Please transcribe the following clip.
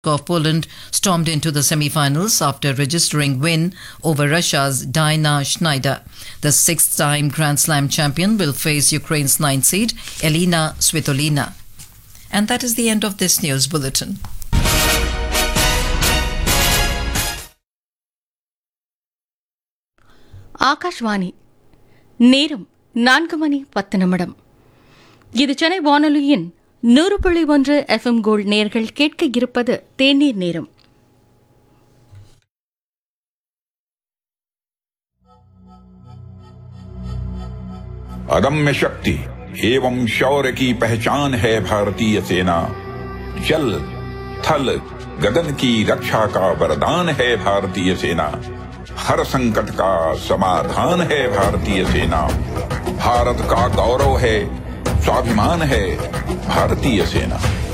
of Poland stormed into the semi-finals after registering win over Russia's Dina Schneider. The sixth-time Grand Slam champion will face Ukraine's ninth seed, Elina Svitolina. And that is the end of this news bulletin. Akashvani நேரம் 4:10 இது சென்னை வானொலியின் 100.1 FM gold நேயர்கள் கேட்க இருப்பது தேநீர் நேரம். अदम्य शक्ति एवं शौर्य की पहचान है भारतीय सेना. जल थल गगन की रक्षा का वरदान है भारतीय सेना. हर संकट का समाधान है भारतीय सेना. भारत का गौरव है, स्वाभिमान है भारतीय सेना.